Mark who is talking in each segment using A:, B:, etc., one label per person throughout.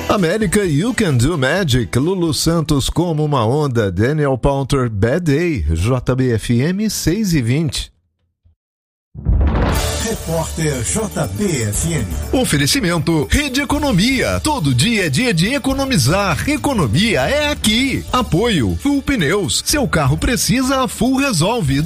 A: América, You Can Do Magic, Lulu Santos, Como Uma Onda, Daniel Pounter, Bad Day, JBFM 6h20.
B: Repórter JBFM.
A: Oferecimento Rede Economia. Todo dia é dia de economizar. Economia é aqui. Apoio Full Pneus. Seu carro precisa, a Full resolve.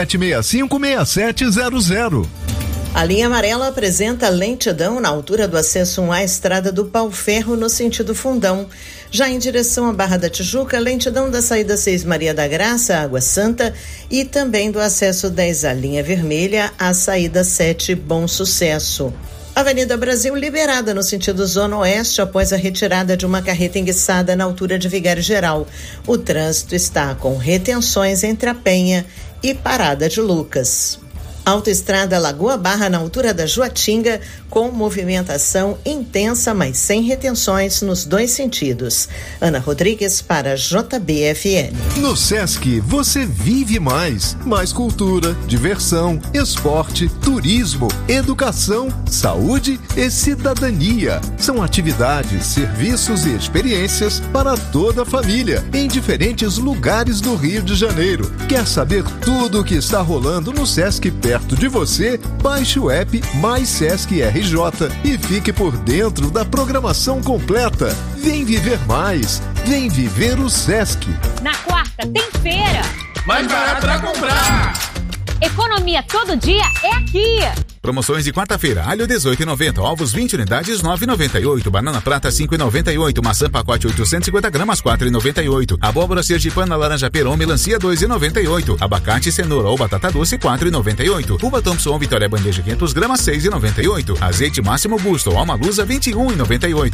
A: 2765-6700.
C: A linha amarela apresenta lentidão na altura do acesso 1 à estrada do Pau-Ferro no sentido Fundão. Já em direção à Barra da Tijuca, lentidão da saída 6 Maria da Graça, Água Santa, e também do acesso 10 à linha vermelha, à saída 7 Bom Sucesso. Avenida Brasil liberada no sentido Zona Oeste após a retirada de uma carreta enguiçada na altura de Vigário Geral. O trânsito está com retenções entre a Penha e Parada de Lucas. Autoestrada Lagoa Barra na altura da Juatinga, com movimentação intensa, mas sem retenções nos dois sentidos. Ana Rodrigues para JBFM.
A: No Sesc, você vive mais. Mais cultura, diversão, esporte, turismo, educação, saúde e cidadania. São atividades, serviços e experiências para toda a família, em diferentes lugares do Rio de Janeiro. Quer saber tudo o que está rolando no Sesc perto de você? Baixe o app Mais Sesc RJ e fique por dentro da programação completa. Vem viver mais. Vem viver o Sesc.
D: Na quarta tem feira.
E: Mais barato pra comprar.
D: Economia todo dia é aqui.
F: Promoções de quarta-feira. Alho 18,90, ovos 20 unidades 9,98, banana prata 5,98, maçã pacote 850 gramas 4,98, abóbora sergipana laranja peron melancia 2,98, abacate, cenoura ou batata doce 4,98, uva Thompson Vitória bandeja 500 gramas 6,98, azeite máximo Busto Alma Lusa 21,98.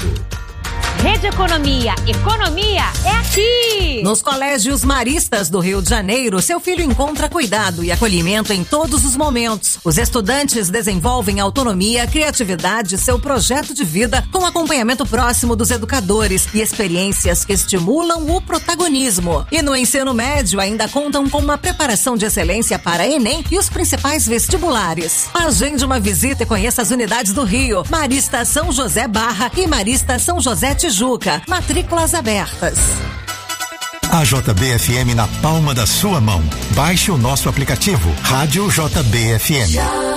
D: Rede Economia, economia é aqui!
G: Nos colégios maristas do Rio de Janeiro, seu filho encontra cuidado e acolhimento em todos os momentos. Os estudantes desenvolvem autonomia, criatividade e seu projeto de vida com acompanhamento próximo dos educadores e experiências que estimulam o protagonismo. E no ensino médio ainda contam com uma preparação de excelência para Enem e os principais vestibulares. Agende uma visita e conheça as unidades do Rio, Marista São José Barra e Marista São José Tijuca. Matrículas abertas.
B: A JBFM na palma da sua mão. Baixe o nosso aplicativo Rádio JBFM.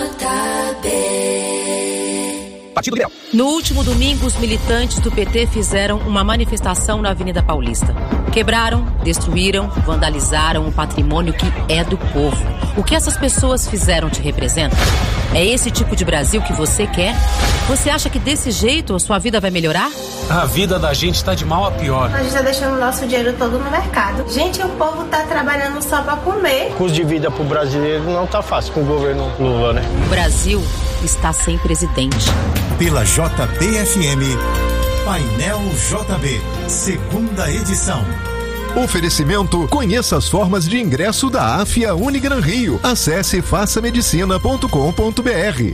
H: Partido Liberal. No último domingo, os militantes do PT fizeram uma manifestação na Avenida Paulista. Quebraram, destruíram, vandalizaram o patrimônio que é do povo. O que essas pessoas fizeram te representa? É esse tipo de Brasil que você quer? Você acha que desse jeito a sua vida vai melhorar?
I: A vida da gente tá de mal a pior.
J: A gente tá deixando o nosso dinheiro todo no mercado. Gente, o povo tá trabalhando só pra comer.
K: O custo de vida pro brasileiro não tá fácil com o governo Lula, né?
H: O Brasil está sem presidente.
B: Pela JBFM, Painel JB, segunda edição.
A: Oferecimento: conheça as formas de ingresso da AFIA Unigran Rio. Acesse façamedicina.com.br.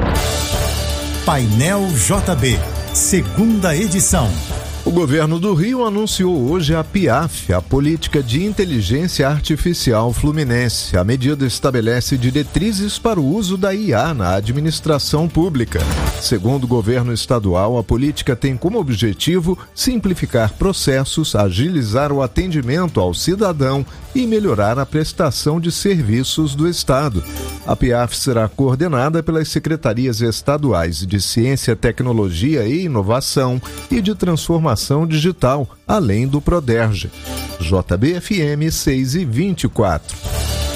B: Painel JB, segunda edição.
A: O governo do Rio anunciou hoje a PIAF, a Política de Inteligência Artificial Fluminense. A medida estabelece diretrizes para o uso da IA na administração pública. Segundo o governo estadual, a política tem como objetivo simplificar processos, agilizar o atendimento ao cidadão e melhorar a prestação de serviços do Estado. A PIAF será coordenada pelas secretarias estaduais de Ciência, Tecnologia e Inovação e de Transformação Digital, além do Proderj. JBFM 6h24.